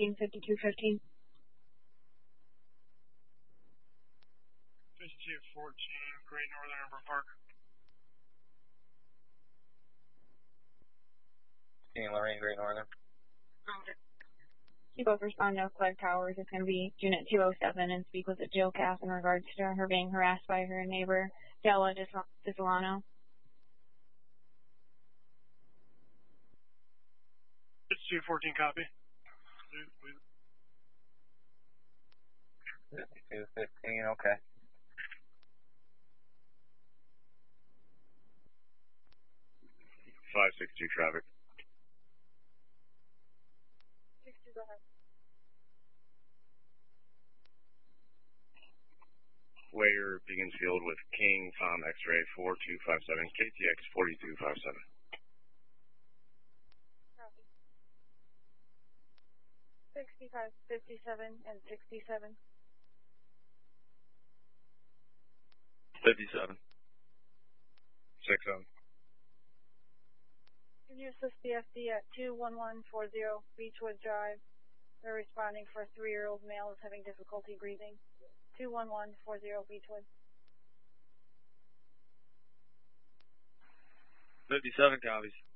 5215. 5214, Great Northern Ember Park. Lorraine, Great Northern. You both respond to Flag Towers. It's going to be Unit 207 and speak with Jill Cass in regards to her being harassed by her neighbor, Della Disolano. 5214, copy. 5215, okay. $562 traffic. 62, go ahead. Wayer, Beaconsfield with King, Tom, X-ray 4257, KTX 4257. Copy. 65, 57, and 67. 57. 67. Can you assist the FD at 21140 Beechwood Drive? They're responding for a 3-year-old male is having difficulty breathing. 21140 Beechwood. 57 copies.